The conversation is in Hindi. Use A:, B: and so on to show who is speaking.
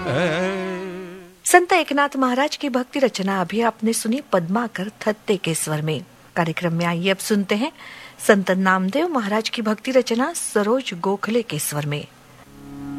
A: संत एकनाथ महाराज की भक्ति रचना अभी आपने सुनी पद्माकर थत्ते के स्वर में। कार्यक्रम में आइए अब सुनते हैं संत नामदेव महाराज की भक्ति रचना सरोज गोखले के स्वर में।